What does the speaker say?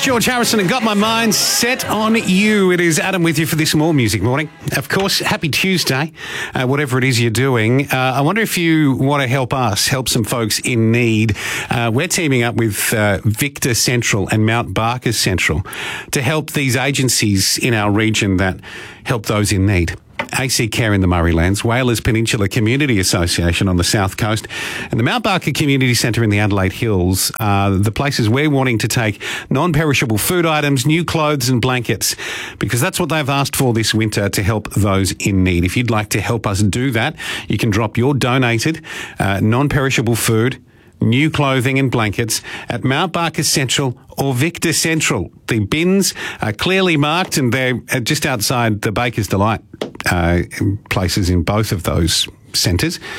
George Harrison and Got My Mind Set on You. It is Adam with you for this More Music Morning. Of course, happy Tuesday, whatever it is you're doing. I wonder if you want to help us, help some folks in need. We're teaming up with Victor Central and Mount Barker Central to help these agencies in our region that help those in need. AC Care in the Murraylands, Whalers Peninsula Community Association on the South Coast, and the Mount Barker Community Centre in the Adelaide Hills are the places we're wanting to take non-perishable food items, new clothes and blankets, because that's what they've asked for this winter to help those in need. If you'd like to help us do that, you can drop your donated non-perishable food, new clothing and blankets at Mount Barker Central or Victor Central. The bins are clearly marked and they're just outside the Baker's Delight places in both of those centres.